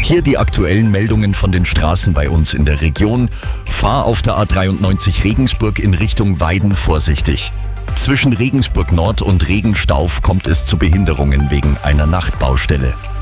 Hier die aktuellen Meldungen von den Straßen bei uns in der Region. Fahr auf der A93 Regensburg in Richtung Weiden vorsichtig. Zwischen Regensburg Nord und Regenstauf kommt es zu Behinderungen wegen einer Nachtbaustelle.